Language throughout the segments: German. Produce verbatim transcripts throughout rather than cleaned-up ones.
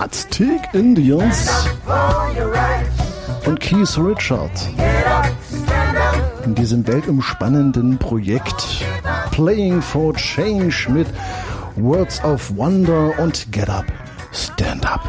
Aztec Indians und Keith Richard in diesem weltumspannenden Projekt Playing for Change mit Words of Wonder und Get Up, Stand Up.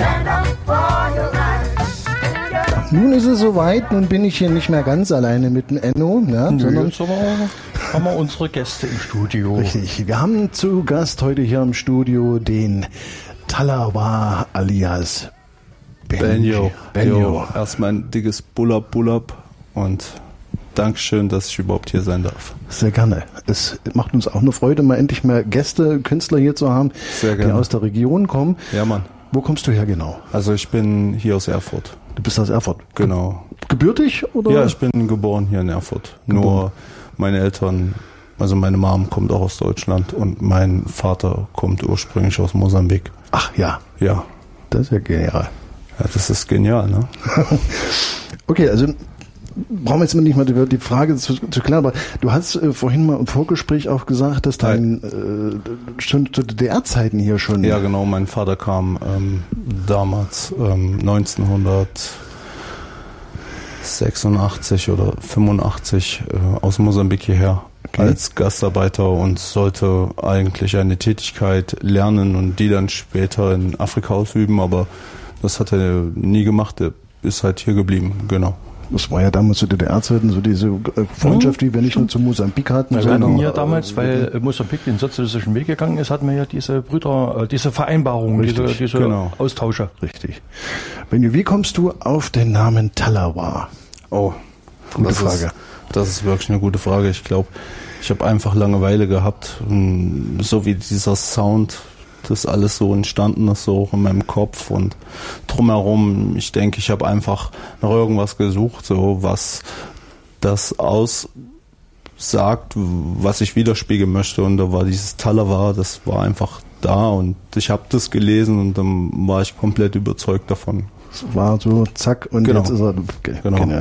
Nun ist es soweit, nun bin ich hier nicht mehr ganz alleine mit dem Enno, ja, Nö, sondern jetzt haben wir, haben wir unsere Gäste im Studio. Richtig, wir haben zu Gast heute hier im Studio den Talawa alias Benjo. Benjo. Erstmal ein dickes Bullab Bullab und Dankeschön, dass ich überhaupt hier sein darf. Sehr gerne. Es macht uns auch eine Freude, mal endlich mal Gäste, Künstler hier zu haben, Sehr gerne. die aus der Region kommen. Ja, Mann. Wo kommst du her genau? Also ich bin hier aus Erfurt. Du bist aus Erfurt? Genau. Gebürtig oder? Ja, ich bin geboren hier in Erfurt. Geboren. Nur meine Eltern, also meine Mom kommt auch aus Deutschland und mein Vater kommt ursprünglich aus Mosambik. Ach ja, Ja. das ist ja genial. Ja, das ist genial, ne? Okay, also brauchen wir jetzt mal nicht mal die, die Frage zu, zu klären, aber du hast äh, vorhin mal im Vorgespräch auch gesagt, dass dein äh, schon zu D D R-Zeiten hier schon... Ja, genau. Mein Vater kam ähm, damals ähm, neunzehnhundertsechsundachtzig oder fünfundachtzig äh, aus Mosambik hierher Okay. als Gastarbeiter und sollte eigentlich eine Tätigkeit lernen und die dann später in Afrika ausüben, aber das hat er nie gemacht. Er ist halt hier geblieben, genau. Das war ja damals zu D D R-Zeiten so diese äh, Freundschaft, die wir nicht nur zu Mosambik hatten. Wir sondern hatten ja damals, weil äh, Mosambik den sozialistischen Weg gegangen ist, hatten wir ja diese Brüder, äh, diese Vereinbarung, Richtig, diese, diese genau. Austausche. Richtig. Benjo, wie kommst du auf den Namen Talawa? Oh, Gute das Frage. Ist, das ist wirklich eine gute Frage. Ich glaube, ich habe einfach Langeweile gehabt, so wie dieser Sound, das alles so entstanden ist, so auch in meinem Kopf und drumherum. Ich denke, ich habe einfach nach irgendwas gesucht, so was das aussagt, was ich widerspiegeln möchte. Und da war dieses Talawa, das war einfach da und ich habe das gelesen und dann war ich komplett überzeugt davon. Es war so zack und Genau. jetzt ist er... Okay, Genau. Genial.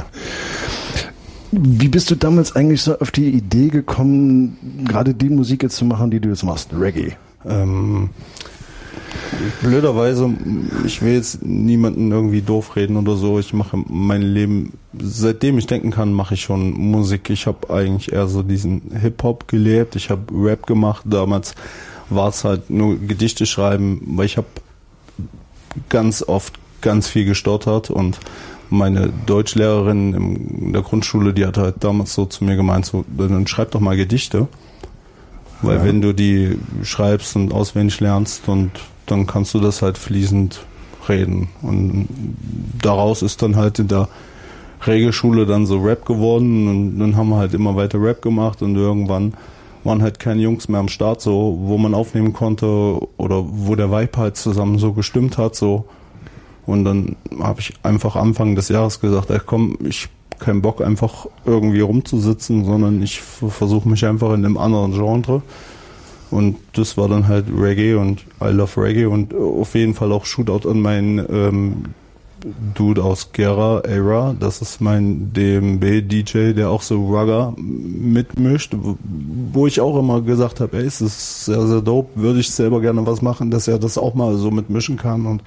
Wie bist du damals eigentlich so auf die Idee gekommen, gerade die Musik jetzt zu machen, die du jetzt machst, Reggae? Ähm, blöderweise, ich will jetzt niemanden irgendwie doof reden oder so. Ich mache mein Leben, seitdem ich denken kann, mache ich schon Musik. Ich habe eigentlich eher so diesen Hip-Hop gelebt. Ich habe Rap gemacht. Damals war es halt nur Gedichte schreiben, weil ich habe ganz oft ganz viel gestottert und meine Deutschlehrerin in der Grundschule, die hat halt damals so zu mir gemeint, so, dann schreib doch mal Gedichte. Weil Ja. wenn du die schreibst und auswendig lernst und dann kannst du das halt fließend reden. Und daraus ist dann halt in der Regelschule dann so Rap geworden und dann haben wir halt immer weiter Rap gemacht und irgendwann waren halt keine Jungs mehr am Start, so, wo man aufnehmen konnte oder wo der Vibe halt zusammen so gestimmt hat, so. Und dann habe ich einfach Anfang des Jahres gesagt, ey, komm, ich hab keinen Bock einfach irgendwie rumzusitzen, sondern ich versuche mich einfach in einem anderen Genre. Und das war dann halt Reggae und I love Reggae und auf jeden Fall auch Shootout an meinen ähm, Dude aus Gera, Era. Das ist mein D M B-D J, der auch so Rugger mitmischt, wo ich auch immer gesagt habe, ey, es ist sehr, sehr dope, würde ich selber gerne was machen, dass er das auch mal so mitmischen kann. Und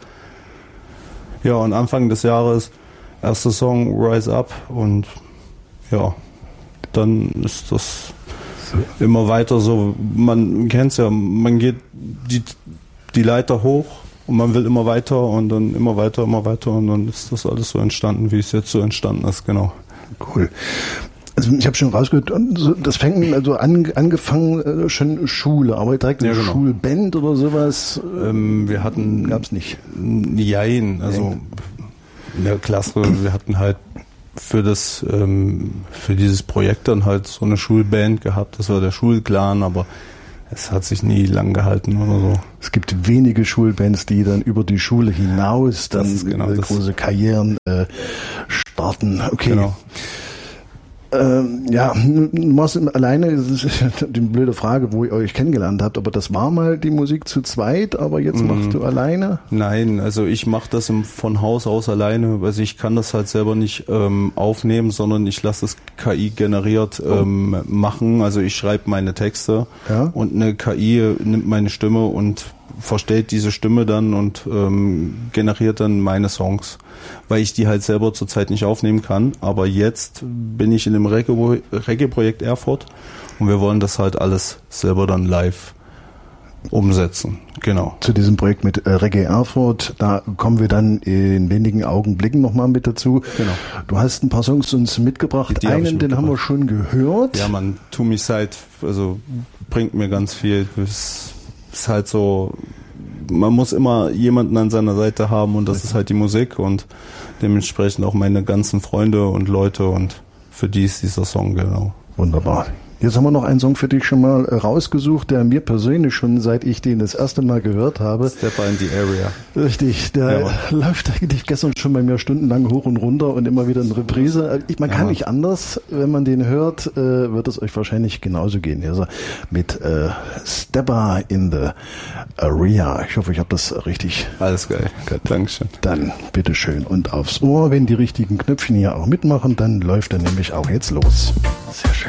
ja, und Anfang des Jahres, erster Song, Rise Up und ja, dann ist das immer weiter so, man kennt's ja, man geht die, die Leiter hoch und man will immer weiter und dann immer weiter, immer weiter und dann ist das alles so entstanden, wie es jetzt so entstanden ist, genau. Cool. Also ich habe schon rausgehört, das fängt also an, angefangen äh, schon Schule, aber direkt eine Ja, genau. Schulband oder sowas Ähm, wir hatten... gab's nicht. Jein, also in der Klasse, wir hatten halt für das, ähm, für dieses Projekt dann halt so eine Schulband gehabt, das war der Schulclan, aber es hat sich nie lang gehalten oder so. Es gibt wenige Schulbands, die dann über die Schule hinaus dann Das ist genau äh, das. große Karrieren äh, starten. Okay. Genau. Ähm, ja, du machst alleine, das ist die blöde Frage, wo ihr euch kennengelernt habt, aber das war mal die Musik zu zweit, aber jetzt machst Mhm. du alleine? Nein, also ich mache das im, von Haus aus alleine, also ich kann das halt selber nicht ähm, aufnehmen, sondern ich lasse es K I generiert ähm, machen, also ich schreibe meine Texte Ja. und eine K I nimmt meine Stimme und verstellt diese Stimme dann und ähm, generiert dann meine Songs, weil ich die halt selber zurzeit nicht aufnehmen kann. Aber jetzt bin ich in dem Reggae- Reggae-Projekt Erfurt und wir wollen das halt alles selber dann live umsetzen. Genau. Zu diesem Projekt mit äh, Reggae Erfurt, da kommen wir dann in wenigen Augenblicken nochmal mit dazu. Genau. Du hast ein paar Songs uns mitgebracht. Die hab Einen, ich den haben wir mitgebracht. schon gehört. Ja, man, To Me Side, also bringt mir ganz viel. Es ist halt so, man muss immer jemanden an seiner Seite haben und das ist halt die Musik und dementsprechend auch meine ganzen Freunde und Leute und für die ist dieser Song, genau. Wunderbar. Jetzt haben wir noch einen Song für dich schon mal rausgesucht, der mir persönlich schon, seit ich den das erste Mal gehört habe. Stepper in the Area. Richtig, der ja, läuft eigentlich gestern schon bei mir stundenlang hoch und runter und immer wieder in Reprise. Ich, man ja, kann nicht anders, wenn man den hört, äh, wird es euch wahrscheinlich genauso gehen. Also mit äh, Stepper in the Area. Ich hoffe, ich habe das richtig. Alles geil. Gut. Dankeschön. Dann bitteschön und aufs Ohr. Wenn die richtigen Knöpfchen hier auch mitmachen, dann läuft er nämlich auch jetzt los. Sehr schön.